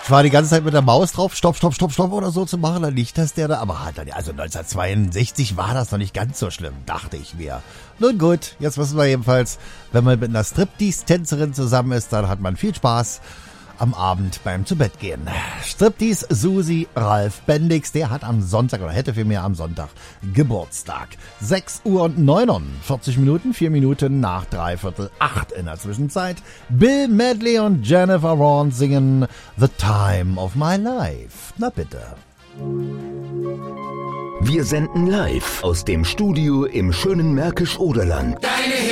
Ich war die ganze Zeit mit der Maus drauf, stopp oder so zu machen, dann nicht, dass der da, aber halt, also 1962 war das noch nicht ganz so schlimm, dachte ich mir. Nun gut, jetzt wissen wir jedenfalls, wenn man mit einer Striptease-Tänzerin zusammen ist, dann hat man viel Spaß am Abend beim Zubettgehen. Striptease Susi Ralf Bendix, der hat am Sonntag oder hätte vielmehr am Sonntag Geburtstag. 6:49 Uhr, 4 Minuten nach 7:45 in der Zwischenzeit. Bill Medley und Jennifer Vaughan singen The Time of My Life. Na bitte. Wir senden live aus dem Studio im schönen Märkisch-Oderland. Deine